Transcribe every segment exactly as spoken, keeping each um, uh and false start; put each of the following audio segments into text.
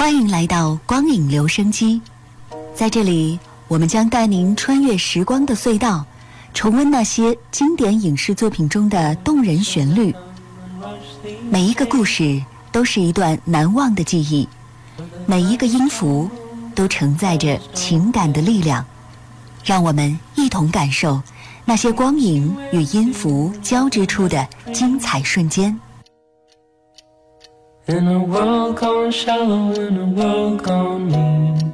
欢迎来到光影留声机，在这里，我们将带您穿越时光的隧道，重温那些经典影视作品中的动人旋律。每一个故事都是一段难忘的记忆，每一个音符都承载着情感的力量。让我们一同感受那些光影与音符交织出的精彩瞬间。 In a world gone shallow, in a world gone mean。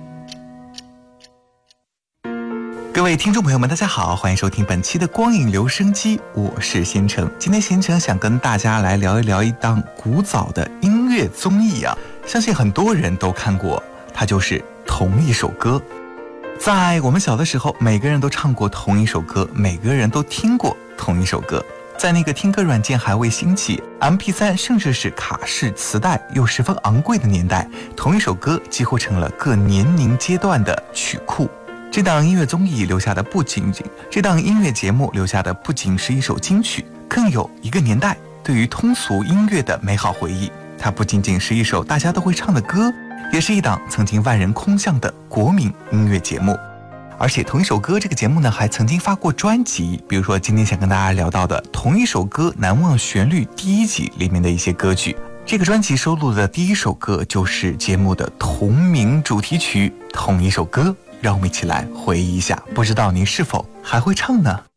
各位听众朋友们大家好，欢迎收听本期的光影留声机，我是新城。今天新城想跟大家来聊一聊一档古早的音乐综艺啊，相信很多人都看过，它就是同一首歌。在我们小的时候，每个人都唱过同一首歌，每个人都听过同一首歌。在那个听歌软件还未兴起， M P 三 甚至是卡式磁带又十分昂贵的年代，同一首歌几乎成了各年龄阶段的曲库。这档音乐综艺留下的不仅仅这档音乐节目留下的不仅是一首金曲，更有一个年代对于通俗音乐的美好回忆。它不仅仅是一首大家都会唱的歌，也是一档曾经万人空巷的国民音乐节目。而且同一首歌这个节目呢，还曾经发过专辑，比如说今天想跟大家聊到的同一首歌难忘旋律第一集里面的一些歌曲。这个专辑收录的第一首歌就是节目的同名主题曲《同一首歌》，让我们一起来回忆一下，不知道您是否还会唱呢？